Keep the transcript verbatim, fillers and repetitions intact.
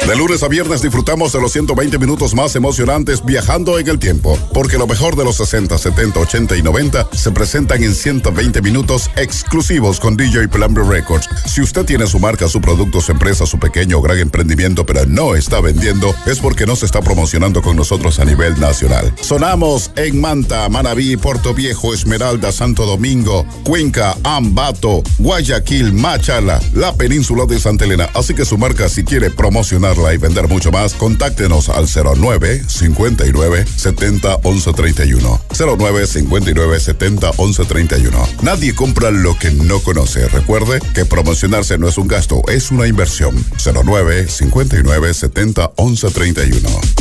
De lunes a viernes disfrutamos de los ciento veinte minutos más emocionantes viajando en el tiempo, porque lo mejor de los sesenta, setenta, ochenta y noventa se presentan en ciento veinte minutos exclusivos con D J Plan B Records. Si usted tiene su marca, su producto, su empresa, su pequeño o gran emprendimiento, pero no está vendiendo, es porque no se está promocionando con nosotros a nivel nacional. Sonamos en Manta, Manabí, Puerto Viejo, Esmeralda, Santo Domingo, Cuenca, Ambato, Guayaquil, Machala, la península de Santa Elena. Así que su marca, si quiere promocionarla y vender mucho más, contáctenos al cero nueve, cincuenta y nueve, setenta, once, treinta y uno. cero nueve, cincuenta y nueve, setenta, once, treinta y uno. Nadie compra lo que no conoce. Recuerde que promocionarse no es un gasto, es una inversión. cero nueve, cincuenta y nueve, setenta, once, treinta y uno.